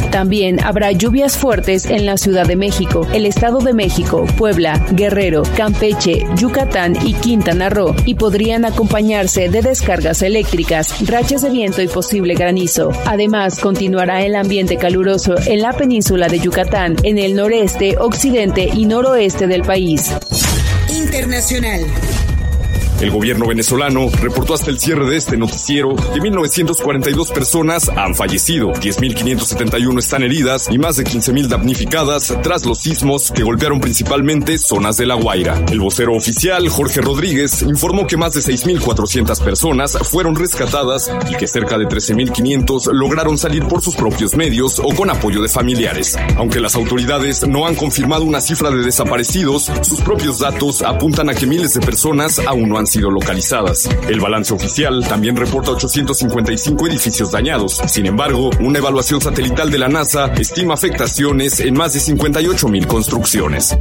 También habrá lluvias fuertes en la Ciudad de México, el Estado de México, Puebla, Guerrero, Campeche, Yucatán y Quintana Roo, y podrían acompañarse de descargas eléctricas, rachas de viento y posible granizo. Además, continuará el ambiente caluroso en la península de Yucatán, en el noreste, occidente y noroeste del país. Internacional. El gobierno venezolano reportó hasta el cierre de este noticiero que 1.942 personas han fallecido, 10.571 están heridas y más de 15.000 damnificadas tras los sismos que golpearon principalmente zonas de La Guaira. El vocero oficial, Jorge Rodríguez, informó que más de 6.400 personas fueron rescatadas y que cerca de 13.500 lograron salir por sus propios medios o con apoyo de familiares. Aunque las autoridades no han confirmado una cifra de desaparecidos, sus propios datos apuntan a que miles de personas aún no han sido localizadas. El balance oficial también reporta 855 edificios dañados. Sin embargo, una evaluación satelital de la NASA estima afectaciones en más de 58,000 construcciones.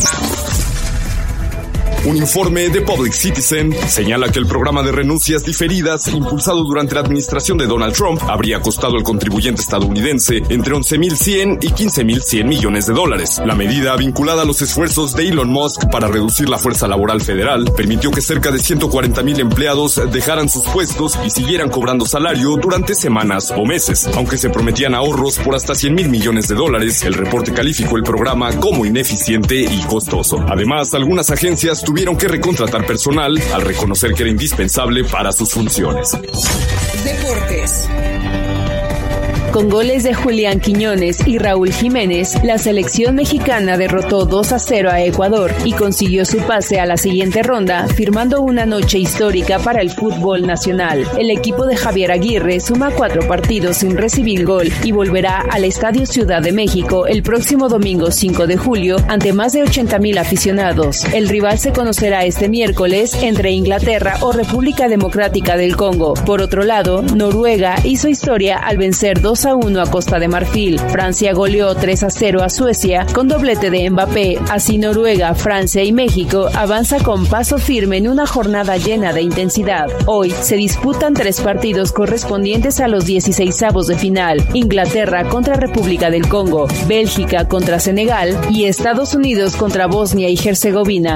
Un informe de Public Citizen señala que el programa de renuncias diferidas impulsado durante la administración de Donald Trump habría costado al contribuyente estadounidense entre 11.100 y 15.100 millones de dólares. La medida, vinculada a los esfuerzos de Elon Musk para reducir la fuerza laboral federal, permitió que cerca de 140,000 empleados dejaran sus puestos y siguieran cobrando salario durante semanas o meses. Aunque se prometían ahorros por hasta 100,000 millones de dólares, el reporte calificó el programa como ineficiente y costoso. Además, algunas agencias tuvieron que recontratar personal al reconocer que era indispensable para sus funciones. Deportes. Con goles de Julián Quiñones y Raúl Jiménez, la selección mexicana derrotó 2-0 a Ecuador y consiguió su pase a la siguiente ronda, firmando una noche histórica para el fútbol nacional. El equipo de Javier Aguirre suma 4 partidos sin recibir gol y volverá al Estadio Ciudad de México el próximo domingo 5 de julio ante más de 80,000 aficionados. El rival se conocerá este miércoles entre Inglaterra o República Democrática del Congo. Por otro lado, Noruega hizo historia al vencer 2-1 a Costa de Marfil. Francia goleó 3-0 a Suecia con doblete de Mbappé. Así Noruega, Francia y México avanza con paso firme en una jornada llena de intensidad. Hoy se disputan 3 partidos correspondientes a los 16avos de final: Inglaterra contra República del Congo, Bélgica contra Senegal y Estados Unidos contra Bosnia y Herzegovina.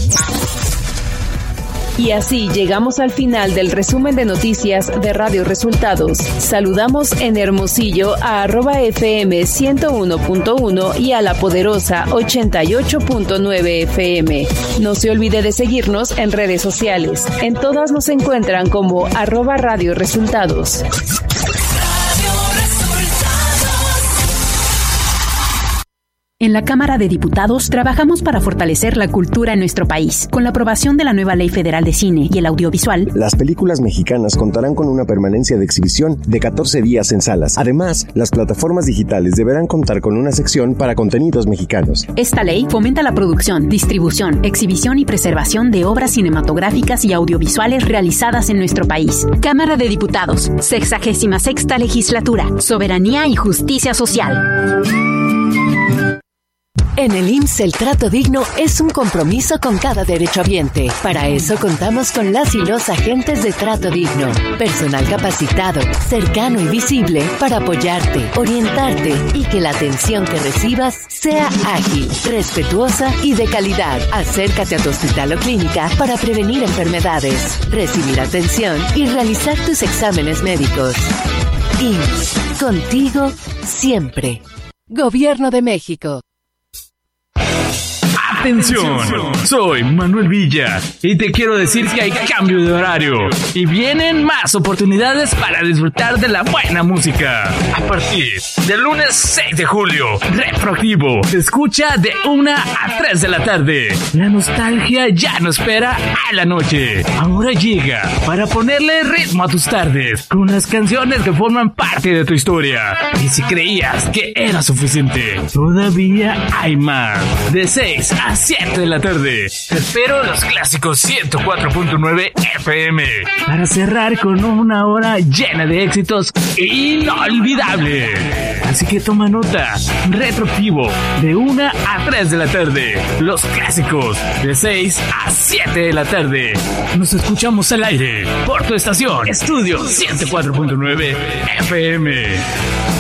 Y así llegamos al final del resumen de noticias de Radio Resultados. Saludamos en Hermosillo a @FM 101.1 y a La Poderosa 88.9 FM. No se olvide de seguirnos en redes sociales. En todas nos encuentran como @Radio Resultados. En la Cámara de Diputados trabajamos para fortalecer la cultura en nuestro país. Con la aprobación de la nueva Ley Federal de Cine y el Audiovisual, las películas mexicanas contarán con una permanencia de exhibición de 14 días en salas. Además, las plataformas digitales deberán contar con una sección para contenidos mexicanos. Esta ley fomenta la producción, distribución, exhibición y preservación de obras cinematográficas y audiovisuales realizadas en nuestro país. Cámara de Diputados, 66ª Legislatura, Soberanía y Justicia Social. En el IMSS el trato digno es un compromiso con cada derechohabiente. Para eso contamos con las y los agentes de Trato Digno. Personal capacitado, cercano y visible para apoyarte, orientarte y que la atención que recibas sea ágil, respetuosa y de calidad. Acércate a tu hospital o clínica para prevenir enfermedades, recibir atención y realizar tus exámenes médicos. IMSS, contigo siempre. Gobierno de México. ¡Atención! Soy Manuel Villa y te quiero decir que hay cambio de horario y vienen más oportunidades para disfrutar de la buena música. A partir del lunes 6 de julio, Retroactivo se escucha de 1 a 3 de la tarde. La nostalgia ya no espera a la noche. Ahora llega para ponerle ritmo a tus tardes con las canciones que forman parte de tu historia. Y si creías que era suficiente, todavía hay más. De 6 a 7 de la tarde. Te espero en los clásicos 104.9 FM para cerrar con una hora llena de éxitos inolvidables. Así que toma nota. Retroactivo de 1 a 3 de la tarde. Los clásicos de 6 a 7 de la tarde. Nos escuchamos al aire por tu estación Estudio 104.9 FM.